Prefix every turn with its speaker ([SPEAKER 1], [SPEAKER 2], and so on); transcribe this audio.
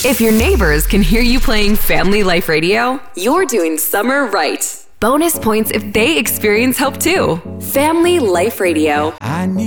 [SPEAKER 1] If your neighbors can hear you playing Family Life Radio, you're doing summer right. Bonus points if they experience help too. Family Life Radio.